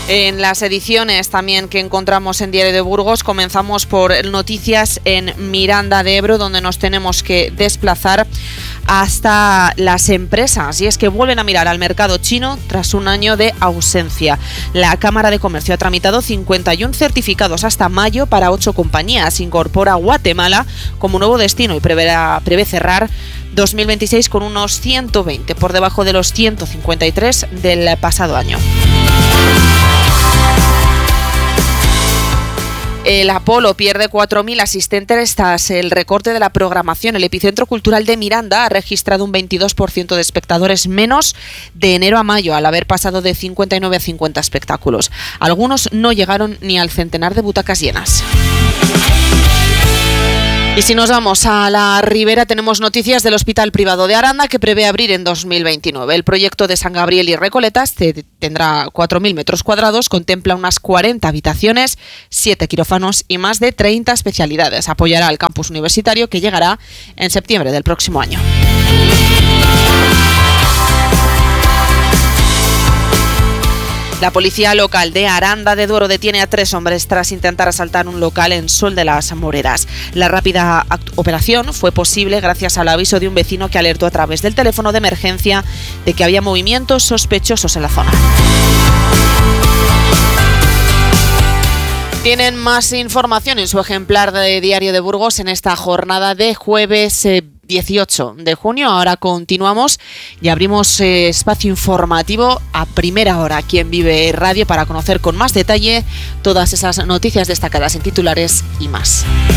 En las ediciones también que encontramos en Diario de Burgos, comenzamos por noticias en Miranda de Ebro, donde nos tenemos que desplazar hasta las empresas, y es que vuelven a mirar al mercado chino tras un año de ausencia. La Cámara de Comercio ha tramitado 51 certificados hasta mayo para 8 compañías. Incorpora Guatemala como nuevo destino y prevé cerrar 2026 con unos 120, por debajo de los 153 del pasado año. El Apolo pierde 4.000 asistentes tras el recorte de la programación. El epicentro cultural de Miranda ha registrado un 22% de espectadores menos de enero a mayo, al haber pasado de 59 a 50 espectáculos. Algunos no llegaron ni al centenar de butacas llenas. Y si nos vamos a la Ribera, tenemos noticias del Hospital Privado de Aranda, que prevé abrir en 2029. El proyecto de San Gabriel y Recoletas tendrá 4.000 metros cuadrados, contempla unas 40 habitaciones, 7 quirófanos y más de 30 especialidades. Apoyará al campus universitario, que llegará en septiembre del próximo año. La policía local de Aranda de Duero detiene a 3 hombres tras intentar asaltar un local en Sol de las Moreras. La rápida operación fue posible gracias al aviso de un vecino que alertó a través del teléfono de emergencia de que había movimientos sospechosos en la zona. Tienen más información en su ejemplar de Diario de Burgos en esta jornada de jueves 18 de junio. Ahora continuamos y abrimos espacio informativo a primera hora aquí en Vive Radio para conocer con más detalle todas esas noticias destacadas en titulares y más.